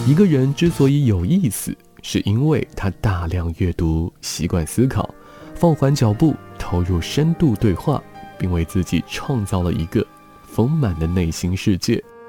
一个人之所以有意思，是因为他大量阅读，习惯思考，放缓脚步，投入深度对话，并为自己创造了一个丰满的内心世界。